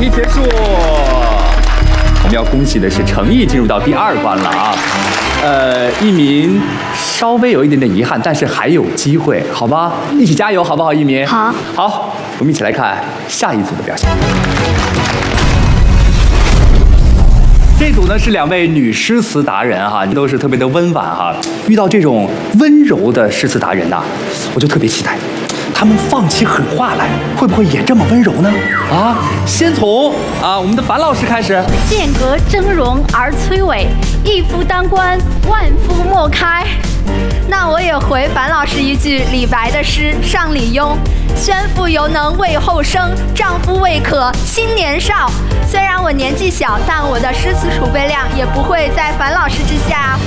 题结束。我们要恭喜的是诚毅进入到第2关了啊。一鸣稍微有一点点遗憾，但是还有机会，好吧？一起加油，好不好？一鸣。 好。 好，我们一起来看下一组的表现。这组呢是2位女诗词达人哈，都是特别的温婉哈。遇到这种温柔的诗词达人呐，我就特别期待。他们放起狠话来，会不会也这么温柔呢？啊，先从我们的樊老师开始。 剑阁峥嵘而崔嵬，一夫当关，万夫莫开。那我也回樊老师一句李白的诗《上李邕》：宣父犹能为后生，丈夫未可亲年少。虽然我年纪小，但我的诗词储备量也不会在樊老师之下。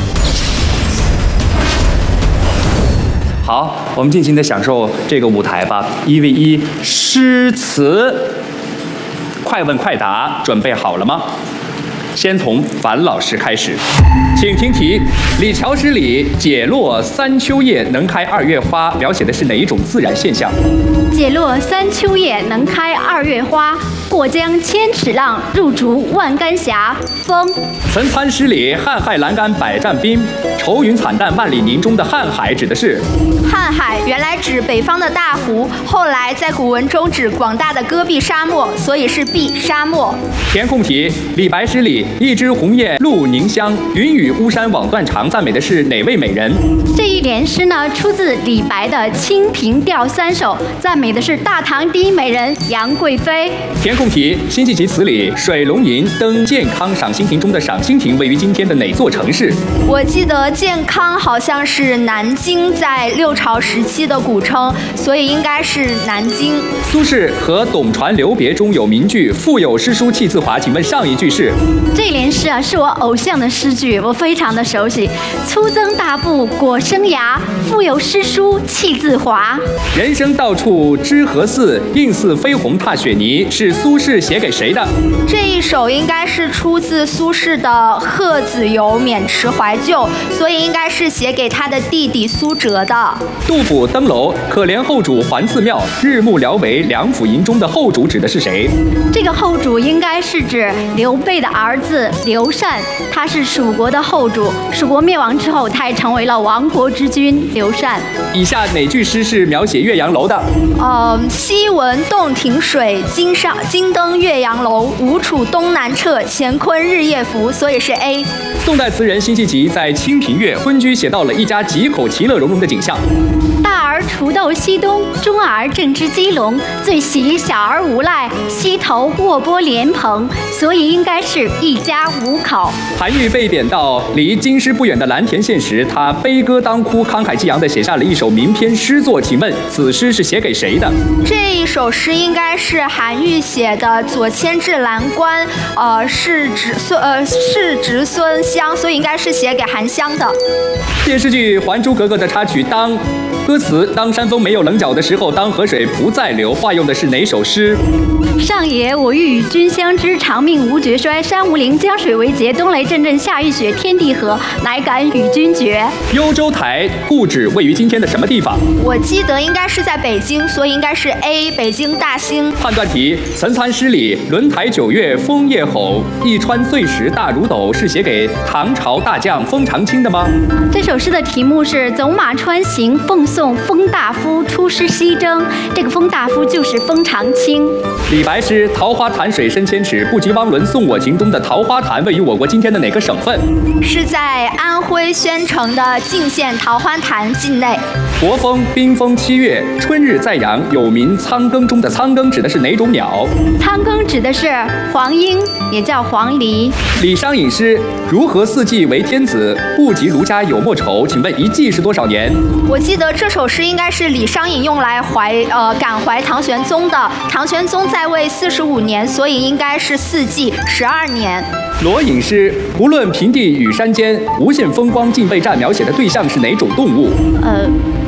好，我们尽情的享受这个舞台吧。1v1诗词，快问快答，准备好了吗？先从樊老师开始，请听题：李峤诗里“解落三秋叶，能开二月花”描写的是哪一种自然现象？ 解落三秋叶，能开二月花。过江千尺浪，入竹万竿斜。风。 岑参诗里“瀚海阑干百战冰，愁云惨淡万里凝”中的瀚海指的是？ 瀚海原来指北方的大湖，后来在古文中指广大的戈壁沙漠，所以是壁沙漠。 填空题：李白诗里“一枝红艳露凝香，云雨巫山枉断肠”赞美的是哪位美人？ 这一联诗呢，出自李白的《清平调3首》，赞美的是大唐第一美人杨贵妃。 填空题：辛弃疾词里“水龙吟登健康赏心亭”中的赏心亭位于今天的哪座城市？ 我记得健康好像是南京在六朝时期的古称，所以应该是南京。 苏轼和董传留别中有名句“腹有诗书气自华”，请问上一句是？ 这联诗啊，是我偶像的诗句，我非常的熟悉。粗增大布裹生涯，腹有诗书气自华。 人生到处知何似，应似飞鸿踏雪泥是苏轼写给谁的？ 这一首应该是出自苏轼的《贺子由渑池怀旧》，所以应该是写给他的弟弟苏辙的。 杜甫登楼，可怜后主还寺庙，日暮聊为梁甫吟中的后主指的是谁？ 这个后主应该是指刘备的儿子刘禅，他是蜀国的后主，蜀国灭亡之后，他也成为了亡国之君刘禅。 以下哪句诗是描写岳阳楼的？ 西闻洞庭水，今登岳阳楼。吴楚东南坼，乾坤日夜浮。所以是 A。 宋代词人辛弃疾在《清平乐·昏居》写到了一家几口其乐融融的景象。 大儿锄豆溪东，中儿正织鸡笼。最喜小儿无赖，溪头卧剥莲蓬。所以应该是一家5口。 韩愈被贬到离京师不远的蓝田县时，他悲歌当哭，慷慨激昂地写下了一首名篇诗作。请问此诗是写给谁的？ 这一首诗应该是韩愈写的《左迁至蓝关》，是侄孙湘，所以应该是写给韩湘的。 电视剧《还珠格格》的插曲当。歌词：当山峰没有棱角的时候，当河水不再流，化用的是哪首诗？ 上野我欲与君相知，长命无绝衰。山无陵，江水为竭，冬雷阵阵，夏雨雪，天地合，乃敢与君绝。 幽州台故址位于今天的什么地方？ 我记得应该是在北京，所以应该是 A 北京大兴。 判断题：岑参诗里“轮台九月风夜吼，一川碎石大如斗”是写给唐朝大将封长清的吗？ 这首诗的题目是“走马川行，奉送封大夫出师西征”。这个封大夫就是封长清。 李白诗“桃花潭水深千尺，不及汪伦送我情”中的桃花潭位于我国今天的哪个省份？ 是在安徽宣城的泾县桃花潭境内。 国风冰封7月，春日在阳，有名苍庚中的苍庚指的是哪种鸟？ 苍庚指的是黄莺，也叫黄鹂。 李商隐诗“如何四季为天子，不及儒家有莫愁”，请问一季是多少年？ 我记得这首诗应该是李商隐用来感怀唐玄宗的。唐玄宗在位45年，所以应该是4季12年。 罗隐诗“不论平地与山间，无限风光尽被占”描写的对象是哪种动物？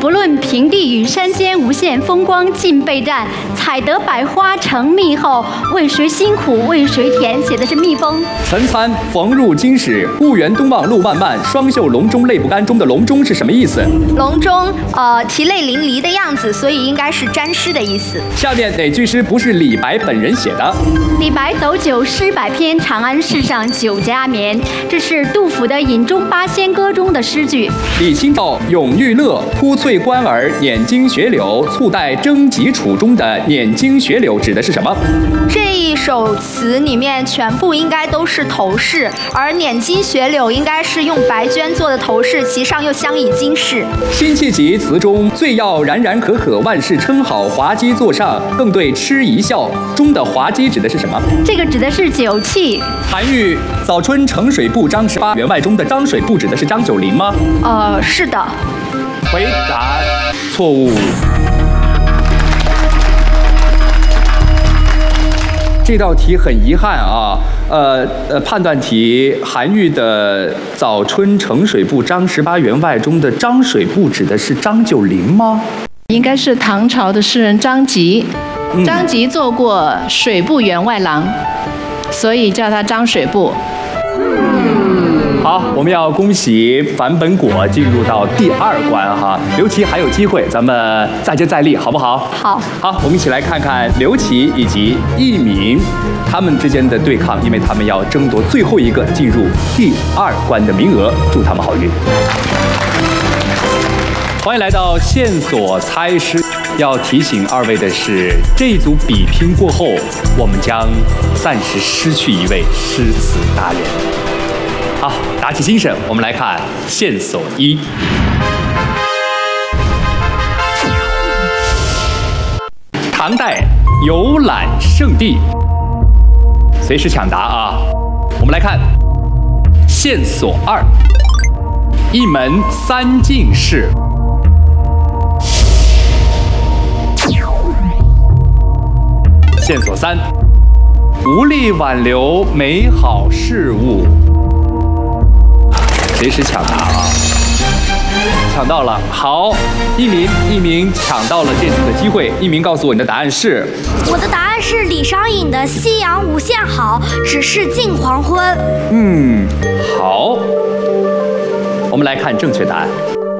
不论平地与山间，无限风光尽备战。采得百花成蜜后，为谁辛苦为谁甜，写的是蜜蜂。 岑参逢入京使，故园东望路漫漫，双袖龙钟泪不干。中的龙钟是什么意思？ 龙钟，涕泪淋漓的样子，所以应该是沾湿的意思。 下面哪句诗不是李白本人写的？ 李白斗酒诗百篇，长安市上酒家眠。这是杜甫的《饮中八仙歌》中的诗句。 李清照《咏玉乐》突翠官儿捻金雪柳，促带征集处中的捻金雪柳指的是什么？ 这一首词里面全部应该都是头饰，而捻金雪柳应该是用白绢做的头饰，其上又镶以金饰。 辛弃疾词中最要然然可可，万事称好，滑稽座上，更对痴一笑中的滑稽指的是什么？ 这个指的是酒器。 韩愈早春呈水部张18员外中的张水部指的是张九龄吗？ 是的。 回答错误。这道题很遗憾啊，判断题，韩愈的早春呈水部张18员外中的张水部指的是张九龄吗？ 应该是唐朝的诗人张籍。张籍做过水部员外郎，所以叫他张水部。 好，我们要恭喜樊本果进入到第2关哈。刘琦还有机会，咱们再接再厉，好不好？ 好。 好，我们一起来看看刘琦以及佚名他们之间的对抗，因为他们要争夺最后一个进入第2关的名额，祝他们好运。欢迎来到线索猜诗。要提醒2位的是，这一组比拼过后，我们将暂时失去一位诗词达人。好，打起精神，我们来看线索1。唐代游览胜地，随时抢答啊！我们来看线索2，一门3进士。线索3，无力挽留美好事物。随时抢答啊！抢到了，好，佚名抢到了这次的机会。佚名告诉我你的答案是？ 我的答案是李商隐的“夕阳无限好，只是近黄昏”。 好，我们来看正确答案。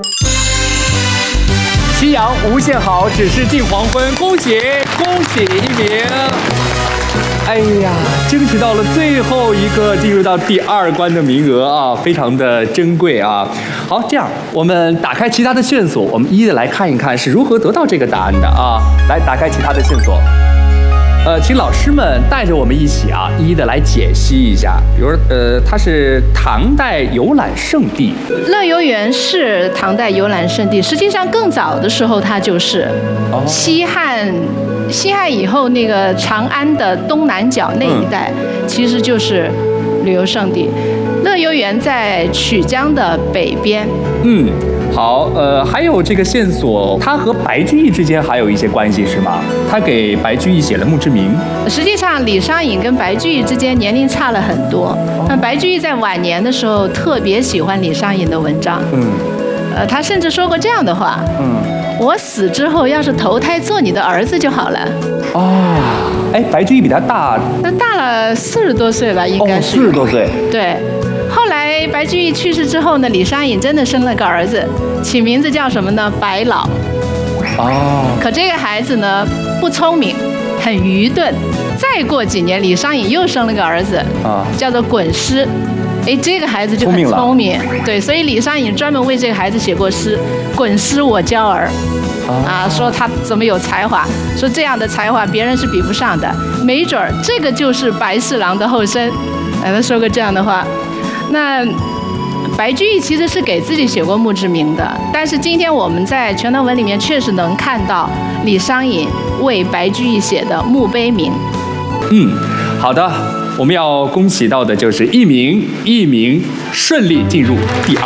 夕阳无限好，只是近黄昏。恭喜佚名！哎呀，争取到了最后一个进入到第2关的名额啊，非常的珍贵啊。好，这样我们打开其他的线索，我们一一的来看一看是如何得到这个答案的啊。来，打开其他的线索。请老师们带着我们一起啊，一一的来解析一下。比如，它是唐代游览胜地。 乐游原是唐代游览胜地，实际上更早的时候它就是。西汉以后，那个长安的东南角那一带，其实就是旅游胜地。乐游原在曲江的北边。 好，还有这个线索，他和白居易之间还有一些关系是吗？他给白居易写了墓志铭。 实际上，李商隐跟白居易之间年龄差了很多。那白居易在晚年的时候特别喜欢李商隐的文章。他甚至说过这样的话。我死之后要是投胎做你的儿子就好了。 白居易比他大。 那大了40多岁吧，应该是。 40多岁。 对。后来白居易去世之后呢，李商隐真的生了个儿子，起名字叫什么呢？白老。可这个孩子呢不聪明，很愚钝。再过几年，李商隐又生了个儿子，叫做滚师。这个孩子就很聪明。对，所以李商隐专门为这个孩子写过诗，滚师我娇儿。说他怎么有才华，说这样的才华别人是比不上的，没准儿这个就是白侍郎的后生。他说过这样的话。那白居易其实是给自己写过墓志铭的，但是今天我们在全唐文里面确实能看到李商隐为白居易写的墓碑铭。 好的，我们要恭喜到的就是佚名顺利进入第2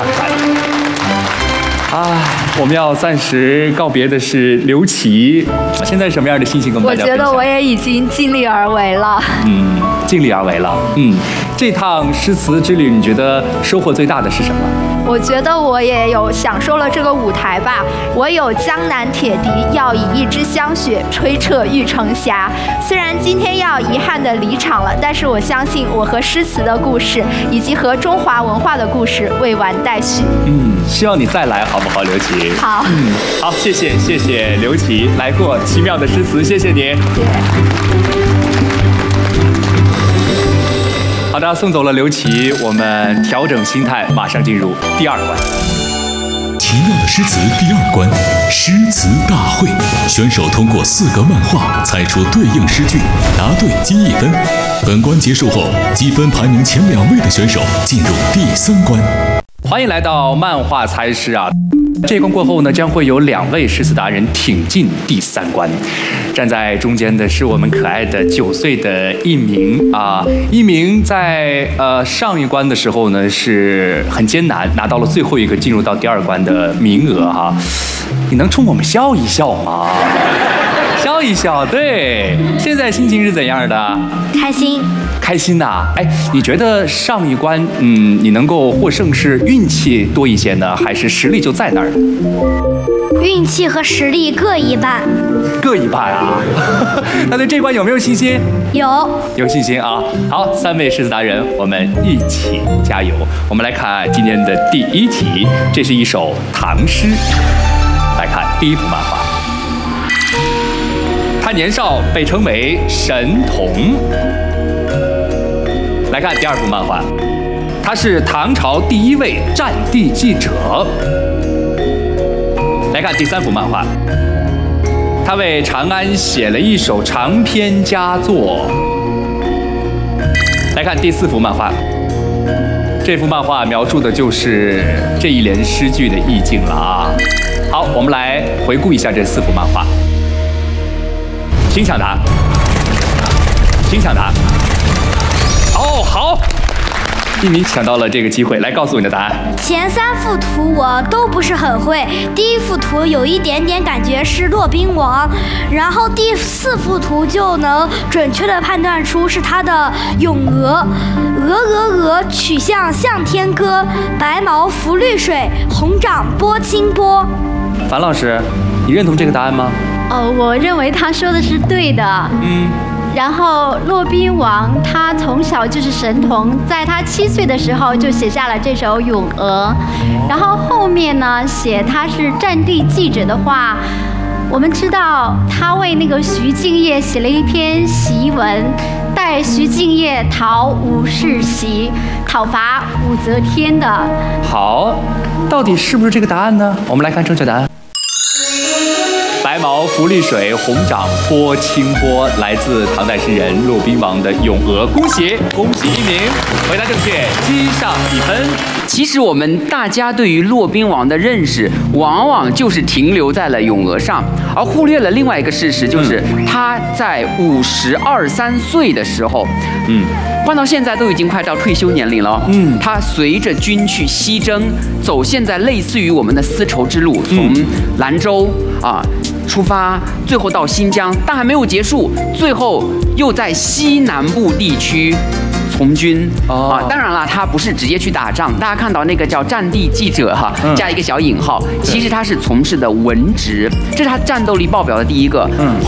关。我们要暂时告别的是刘琦，现在什么样的心情跟我们大家分享？ 我觉得我也已经尽力而为了。 尽力而为了。这趟诗词之旅，你觉得收获最大的是什么？ 我觉得我也有享受了这个舞台吧。我有江南铁笛，要以一支香雪吹彻玉城峡。虽然今天要遗憾的离场了，但是我相信我和诗词的故事，以及和中华文化的故事未完待续。 希望你再来，好不好，刘琦？ 好。 好，谢谢刘琦来过奇妙的诗词，谢谢你。 谢谢。 好的，送走了刘琦，我们调整心态，马上进入第2关。 奇妙的诗词第2关，诗词大会。选手通过4个漫画猜出对应诗句，答对积1分。本关结束后，积分排名前2位的选手进入第3关。 欢迎来到漫画猜诗啊！这一关过后呢，将会有2位诗词达人挺进第3关。站在中间的是我们可爱的9岁的一鸣啊，一鸣在上一关的时候呢是很艰难，拿到了最后一个进入到第2关的名额哈。你能冲我们笑一笑吗？笑一笑，对。现在心情是怎样的？ 开心。 开心呐！哎，你觉得上一关，你能够获胜是运气多一些呢，还是实力就在那儿？ 运气和实力各一半。 各一半啊！那对这关有没有信心？有信心啊！好，3位诗词达人，我们一起加油！我们来看今天的第1题，这是一首唐诗。来看第1幅漫画，他年少被称为神童。来看第2幅漫画，他是唐朝第1位战地记者。来看第3幅漫画，他为长安写了一首长篇佳作。来看第4幅漫画，这幅漫画描述的就是这一联诗句的意境了啊。好，我们来回顾一下这4幅漫画，请抢答，请抢答。哦，好，一鸣抢到了这个机会，来告诉你的答案。 前3幅图我都不是很会，第1幅图有一点点感觉是骆宾王，然后第4幅图就能准确的判断出是他的咏鹅。鹅，曲项向天歌，白毛浮绿水，红掌拨清波。 樊老师，你认同这个答案吗？ 我认为他说的是对的。然后骆宾王他从小就是神童，在他7岁的时候就写下了这首《咏鹅》，然后后面呢写他是战地记者的话，我们知道他为那个徐敬业写了一篇檄文，代徐敬业讨武士檄，讨伐武则天的。 好，到底是不是这个答案呢？我们来看正确答案。白毛浮绿水，红掌拨清波，来自唐代诗人骆宾王的《咏鹅》。恭喜一鸣，回答正确，积上1分。 其实我们大家对于骆宾王的认识，往往就是停留在了《咏鹅》上，而忽略了另外一个事实，就是他在52、53岁的时候，换到现在都已经快到退休年龄了。他随着军去西征，走现在类似于我们的丝绸之路，从兰州出发，最后到新疆，但还没有结束，最后又在西南部地区从军当然了，他不是直接去打仗，大家看到那个叫战地记者加一个小引号，其实他是从事的文职，这是他战斗力报表的第1个。